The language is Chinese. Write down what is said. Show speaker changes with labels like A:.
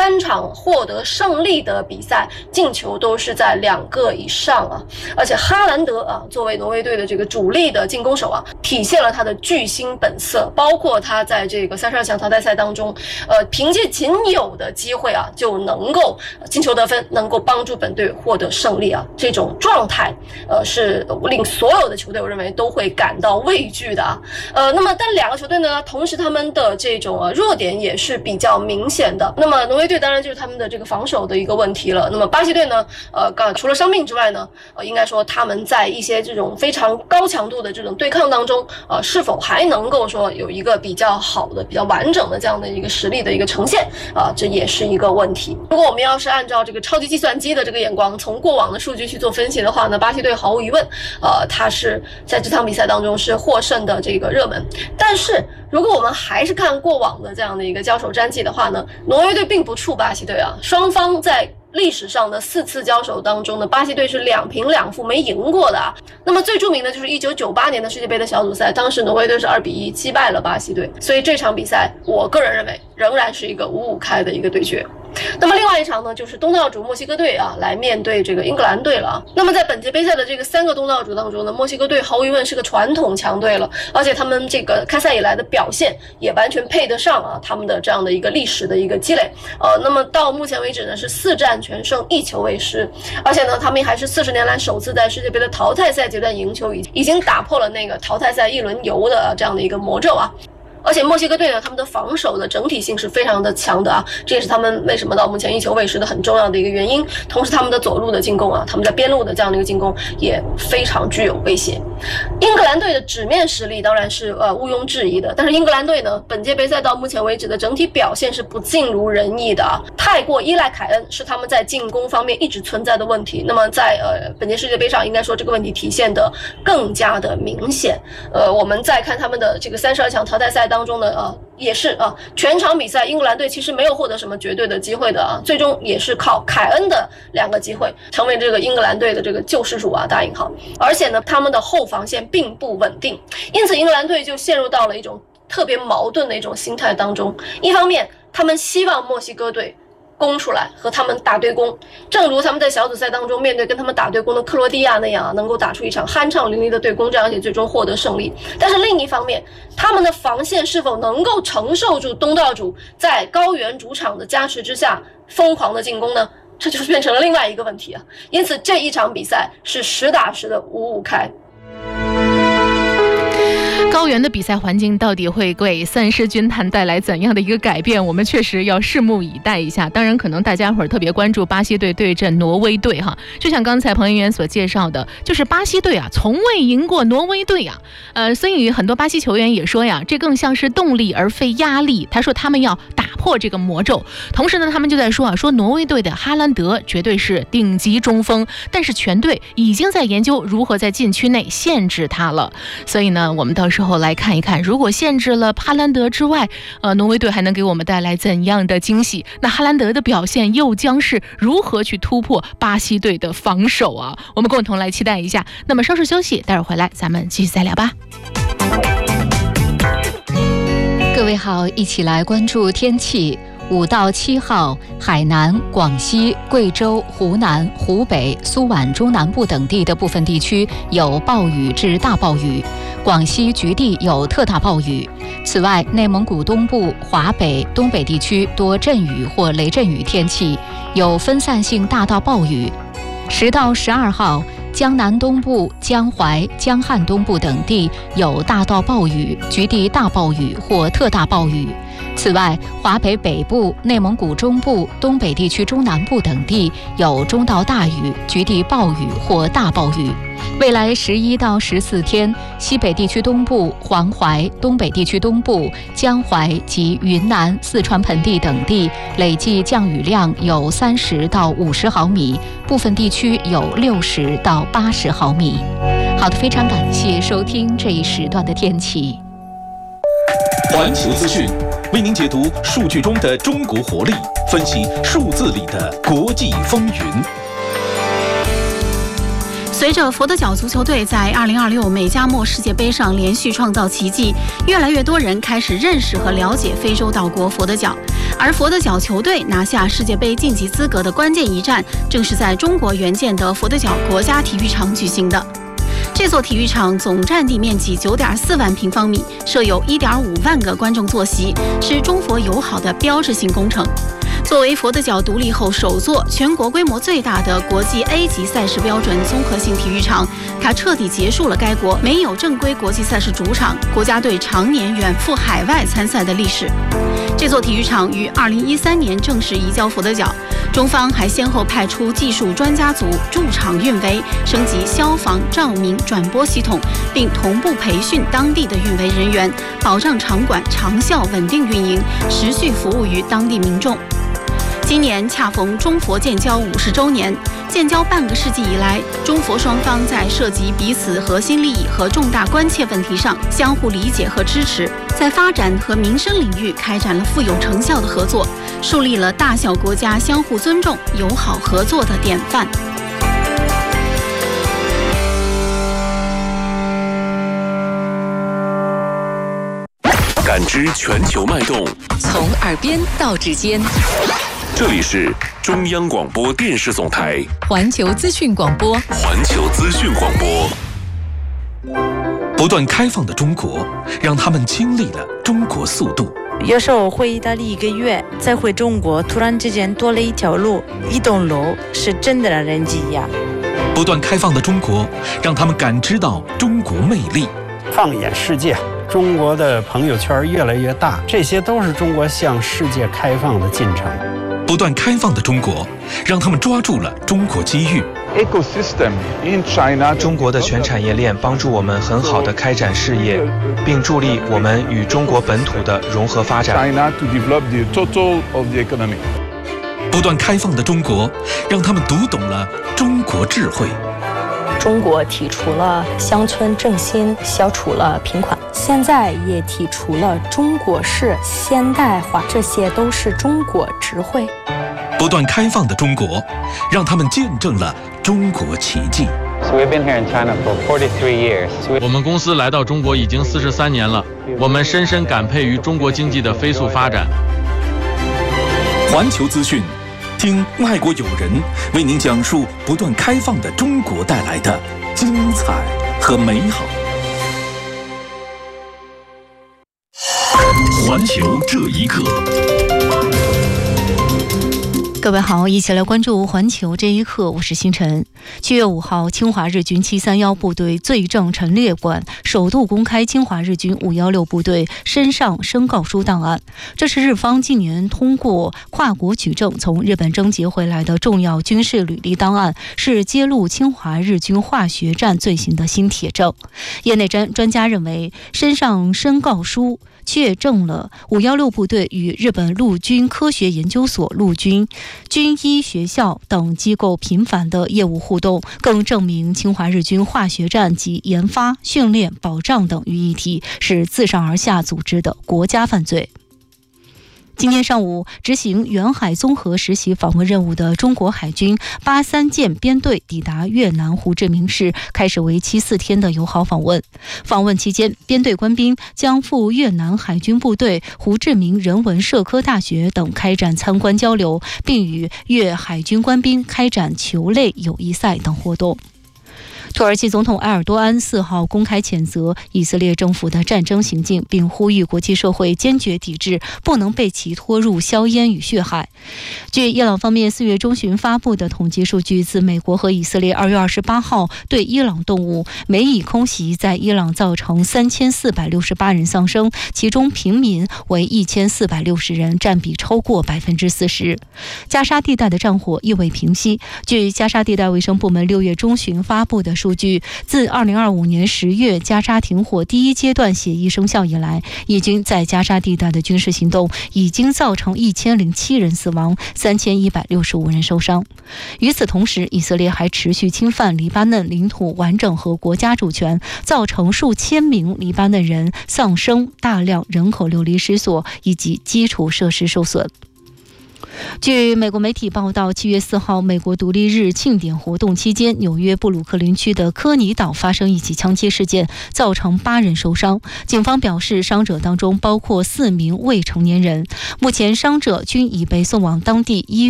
A: 3场获得胜利的比赛，进球都是在2个以上啊。而且哈兰德啊，作为挪威队的这个主力的进攻手啊，体现了他的巨星本色，包括他在这个32强淘汰赛当中，凭借仅有的机会啊，就能够进球得分，能够帮助本队获得胜利啊。这种状态，是令所有的球队我认为都会感到畏惧的啊。那么但2个球队呢，同时他们的这种弱点也是比较明显的。那么挪威队当然就是他们的这个防守的一个问题了。那么巴西队呢，除了伤病之外呢，应该说他们在一些这种非常高强度的这种对抗当中，是否还能够说有一个比较好的、比较完整的这样的一个实力的一个呈现啊，这也是一个问题。如果我们要是按照这个超级计算机的这个眼光，从过往的数据去做分析的话呢，巴西队毫无疑问，他是在这场比赛当中是获胜的这个热门。但是如果我们还是看过往的这样的一个交手战绩的话呢，挪威队并不怵巴西队啊，双方在历史上的4次交手当中呢，巴西队是2平2负没赢过的啊。那么最著名的就是1998年的世界杯的小组赛，当时挪威队是2比1击败了巴西队，所以这场比赛我个人认为仍然是一个5-5开的一个对决。那么另外一场呢，就是东道主墨西哥队啊来面对这个英格兰队了啊。那么在本届杯赛的这个3个东道主当中呢，墨西哥队毫无疑问是个传统强队了，而且他们这个开赛以来的表现也完全配得上啊他们的这样的一个历史的一个积累。那么到目前为止呢是4战全胜，1球未失，而且呢他们还是40年来首次在世界杯的淘汰赛阶段赢球，已经打破了那个淘汰赛1轮游的这样的一个魔咒啊。而且墨西哥队呢，他们的防守的整体性是非常的强的啊，这也是他们为什么到目前1球未失的很重要的一个原因。同时他们的左路的进攻啊，他们在边路的这样的一个进攻也非常具有威胁。英格兰队的纸面实力当然是毋庸置疑的，但是英格兰队呢，本届杯赛到目前为止的整体表现是不尽如人意的啊，太过依赖凯恩是他们在进攻方面一直存在的问题。那么在本届世界杯上，应该说这个问题体现的更加的明显。我们再看他们的这个32强淘汰赛当中呢，也是全场比赛英格兰队其实没有获得什么绝对的机会的啊，最终也是靠凯恩的2个机会成为这个英格兰队的这个救世主啊，大引号。而且呢，他们的后防线并不稳定，因此英格兰队就陷入到了一种特别矛盾的一种心态当中。一方面，他们希望墨西哥队攻出来和他们打对攻，正如他们在小组赛当中面对跟他们打对攻的克罗地亚那样，能够打出一场酣畅淋漓的对攻战，而且最终获得胜利。但是另一方面，他们的防线是否能够承受住东道主在高原主场的加持之下疯狂的进攻呢？这就是变成了另外一个问题啊。因此这一场比赛是10打10的5-5开。
B: 高原的比赛环境到底会给三狮军团带来怎样的一个改变，我们确实要拭目以待一下。当然可能大家伙儿特别关注巴西队对阵挪威队哈，就像刚才彭媛媛所介绍的，就是巴西队啊从未赢过挪威队啊，所以很多巴西球员也说呀，这更像是动力而非压力。他说他们要打破这个魔咒，同时呢他们就在说说挪威队的哈兰德绝对是顶级中锋，但是全队已经在研究如何在禁区内限制他了。所以呢我们到时候来看一看，如果限制了哈兰德之外，挪威队还能给我们带来怎样的惊喜？那哈兰德的表现又将是如何去突破巴西队的防守啊？我们共同来期待一下。那么稍事休息，待会儿回来咱们继续再聊吧。
C: 各位好，一起来关注天气。5到7号，海南、广西、贵州、湖南、湖北、苏皖中南部等地的部分地区有暴雨至大暴雨，广西局地有特大暴雨。此外，内蒙古东部、华北、东北地区多阵雨或雷阵雨天气，有分散性大到暴雨。10到12号，江南东部、江淮、江汉东部等地有大到暴雨、局地大暴雨或特大暴雨。此外，华北北部、内蒙古中部、东北地区中南部等地有中到大雨、局地暴雨或大暴雨。未来11到14天，西北地区东部、黄淮、东北地区东部、江淮及云南、四川盆地等地累计降雨量有30到50毫米，部分地区有60到80毫米。好的，非常感谢收听这一时段的天气。
D: 环球资讯为您解读数据中的中国活力，分析数字里的国际风云。
E: 随着佛得角足球队在2026美加墨世界杯上连续创造奇迹，越来越多人开始认识和了解非洲岛国佛得角。而佛得角球队拿下世界杯晋级资格的关键一战，正是在中国援建的佛得角国家体育场举行的。这座体育场总占地面积9.4万平方米，设有1.5万个观众坐席，是中佛友好的标志性工程。作为佛得角独立后首座全国规模最大的国际 A 级赛事标准综合性体育场，它彻底结束了该国没有正规国际赛事主场、国家队常年远赴海外参赛的历史。这座体育场于2013年正式移交佛得角，中方还先后派出技术专家组驻场运维，升级消防、照明、转播系统，并同步培训当地的运维人员，保障场馆长效稳定运营，持续服务于当地民众。今年恰逢中佛建交50周年，建交半个世纪以来，中佛双方在涉及彼此核心利益和重大关切问题上相互理解和支持，在发展和民生领域开展了富有成效的合作，树立了大小国家相互尊重、友好合作的典范。
F: 感知全球脉动，
G: 从耳边到指尖。
F: 这里是中央广播电视总台
G: 环球资讯广播。
F: 环球资讯广播。
D: 不断开放的中国，让他们经历了中国速度。
H: 有时候回意大利1个月，再回中国，突然之间多了一条路、一栋楼，是真的让人惊讶。
D: 不断开放的中国，让他们感知到中国魅力。
I: 放眼世界，中国的朋友圈越来越大，这些都是中国向世界开放的进程。
D: 不断开放的中国，让他们抓住了中国机遇。
J: 中国的全产业链帮助我们很好地开展事业，并助力我们与中国本土的融合发展。
D: 不断开放的中国，让他们读懂了中国智慧。
K: 中国提出了乡村振兴，消除了贫困，现在也提出了中国式现代化，这些都是中国智慧。
D: 不断开放的中国，让他们见证了中国奇迹。
L: 我们公司来到中国已经43年了，我们深深感佩于中国经济的飞速发展。
D: 环球资讯，听外国友人为您讲述不断开放的中国带来的精彩和美好。环球这一刻。
C: 各位好，一起来关注环球这一刻，我是星辰。7月5号，侵华日军731部队罪证陈列馆首度公开侵华日军516部队身上申告书档案，这是日方近年通过跨国取证从日本征集回来的重要军事履历档案，是揭露侵华日军化学战罪行的新铁证。业内专家认为，身上申告书确证了516部队与日本陆军科学研究所、陆军军医学校等机构频繁的业务互动，更证明侵华日军化学战及研发、训练、保障等于一体，是自上而下组织的国家犯罪。今天上午，执行远海综合实习访问任务的中国海军83舰编队抵达越南胡志明市，开始为期4天的友好访问。访问期间，编队官兵将赴越南海军部队胡志明人文社科大学等开展参观交流，并与越海军官兵开展球类友谊赛等活动。土耳其总统埃尔多安4号公开谴责以色列政府的战争行径，并呼吁国际社会坚决抵制，不能被其拖入硝烟与血海。据伊朗方面4月中旬发布的统计数据，自美国和以色列2月28号对伊朗动武，美以空袭在伊朗造成3468人丧生，其中平民为1460人，占比超过40%。加沙地带的战火亦未平息。据加沙地带卫生部门6月中旬发布的数据，自2025年10月加沙停火第一阶段协议生效以来，以军在加沙地带的军事行动已经造成1007人死亡，3165人受伤。与此同时，以色列还持续侵犯黎巴嫩领土完整和国家主权，造成数千名黎巴嫩人丧生，大量人口流离失所，以及基础设施受损。
M: 据美国媒体报道，7月4号，美国独立日庆典活动期间，纽约布鲁克林区的科尼岛发生一起枪击事件，造成8人受伤。警方表示，伤者当中包括4名未成年人。目前，伤者均已被送往当地医院